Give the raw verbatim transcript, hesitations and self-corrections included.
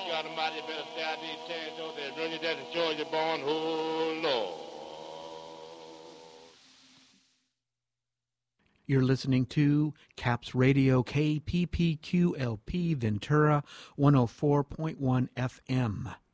God Almighty, better stay out these territories. They're really there to Georgia born, oh Lord. You're listening to Caps Radio K P P Q L P Ventura one oh four point one F M.